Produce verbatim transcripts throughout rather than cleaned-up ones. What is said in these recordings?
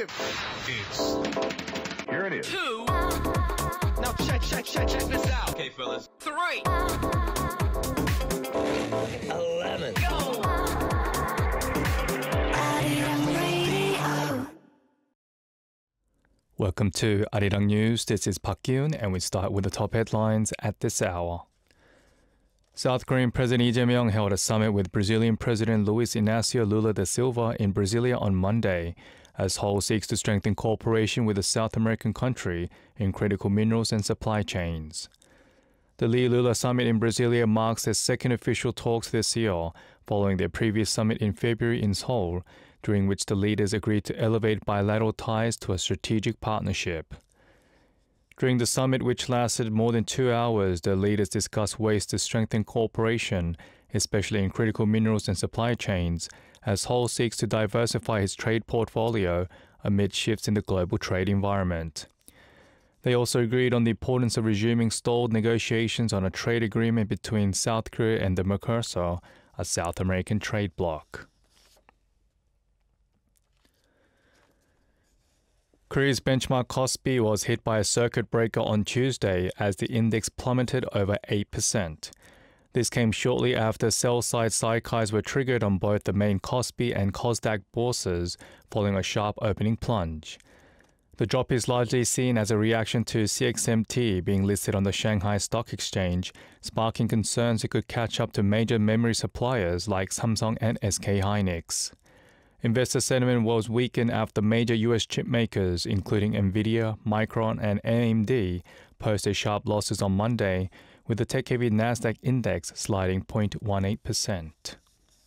It's here it is. Two. Now check, check, check, check this out. Okay, fellas. Three. Eleven. Go. Welcome to Arirang News. This is Park Kyun, and we start with the top headlines at this hour. South Korean President Lee Jae-myung held a summit with Brazilian President Luiz Inácio Lula da Silva in Brasilia on Monday, as Seoul seeks to strengthen cooperation with the South American country in critical minerals and supply chains. The Lee-Lula summit in Brasilia marks their second official talks this year, following their previous summit in February in Seoul, during which the leaders agreed to elevate bilateral ties to a strategic partnership. During the summit, which lasted more than two hours, the leaders discussed ways to strengthen cooperation, especially in critical minerals and supply chains, as Seoul seeks to diversify its trade portfolio amid shifts in the global trade environment. They also agreed on the importance of resuming stalled negotiations on a trade agreement between South Korea and the Mercosur, a South American trade bloc. Korea's benchmark Kospi was hit by a circuit breaker on Tuesday as the index plummeted over eight percent. This came shortly after sell-side sidekais were triggered on both the main Kospi and Kosdaq bourses following a sharp opening plunge. The drop is largely seen as a reaction to C X M T being listed on the Shanghai Stock Exchange, sparking concerns it could catch up to major memory suppliers like Samsung and S K Hynix. Investor sentiment was weakened after major U S chip makers, including Nvidia, Micron, and A M D, posted sharp losses on Monday, with the tech-heavy Nasdaq index sliding zero point one eight percent.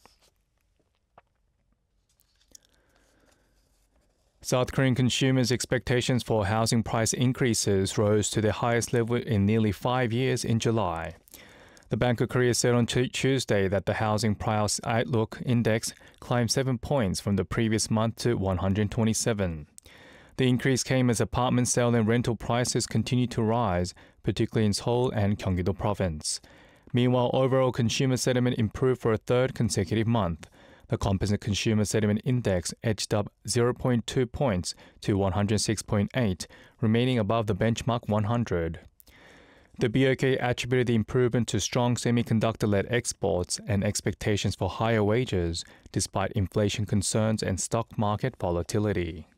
South Korean consumers' expectations for housing price increases rose to their highest level in nearly five years in July. The Bank of Korea said on Tuesday that the Housing Price Outlook Index climbed seven points from the previous month to one hundred twenty-seven. The increase came as apartment sale and rental prices continued to rise, particularly in Seoul and Gyeonggi-do Province. Meanwhile, overall consumer sentiment improved for a third consecutive month. The Composite Consumer Sentiment Index edged up zero point two points to one hundred six point eight, remaining above the benchmark one hundred. The B O K attributed the improvement to strong semiconductor-led exports and expectations for higher wages, despite inflation concerns and stock market volatility.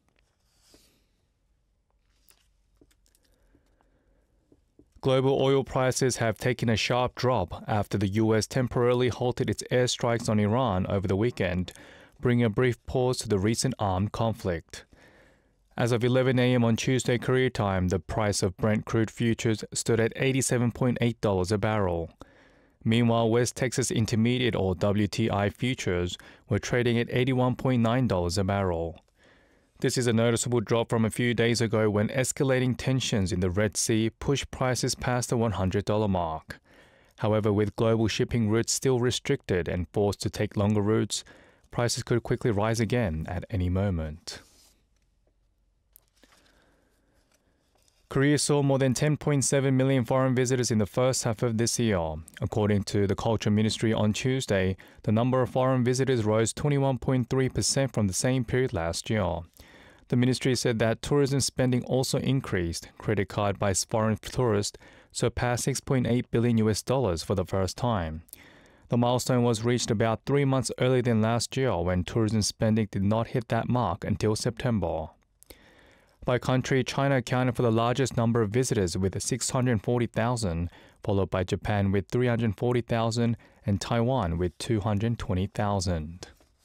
Global oil prices have taken a sharp drop after the U S temporarily halted its airstrikes on Iran over the weekend, bringing a brief pause to the recent armed conflict. As of eleven a.m. on Tuesday Korea time, the price of Brent crude futures stood at eighty-seven point eight dollars a barrel. Meanwhile, West Texas Intermediate or W T I futures were trading at eighty-one point nine dollars a barrel. This is a noticeable drop from a few days ago when escalating tensions in the Red Sea pushed prices past the one hundred dollars mark. However, with global shipping routes still restricted and forced to take longer routes, prices could quickly rise again at any moment. Korea saw more than ten point seven million foreign visitors in the first half of this year. According to the Culture Ministry on Tuesday, the number of foreign visitors rose twenty-one point three percent from the same period last year. The ministry said that tourism spending also increased. Credit card by foreign tourists surpassed six point eight billion U S dollars for the first time. The milestone was reached about three months earlier than last year when tourism spending did not hit that mark until September. By country, China accounted for the largest number of visitors with six hundred forty thousand, followed by Japan with three hundred forty thousand and Taiwan with two hundred twenty thousand.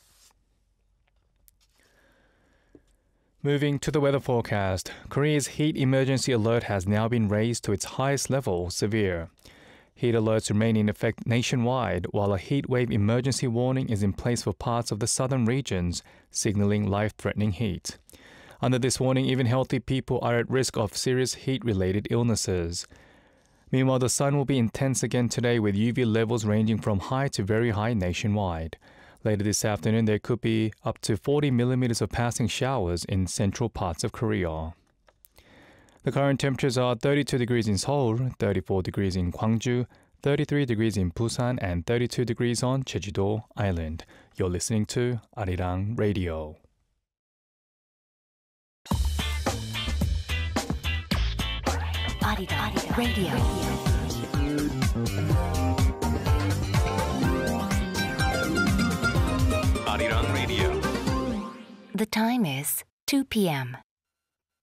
Moving to the weather forecast, Korea's heat emergency alert has now been raised to its highest level, severe. Heat alerts remain in effect nationwide, while a heat wave emergency warning is in place for parts of the southern regions, signaling life-threatening heat. Under this warning, even healthy people are at risk of serious heat-related illnesses. Meanwhile, the sun will be intense again today with U V levels ranging from high to very high nationwide. Later this afternoon, there could be up to forty millimeters of passing showers in central parts of Korea. The current temperatures are thirty-two degrees in Seoul, thirty-four degrees in Gwangju, thirty-three degrees in Busan, and thirty-two degrees on Jeju-do Island. You're listening to Arirang Radio. Arirang Radio. Arirang Radio. The time is two p.m.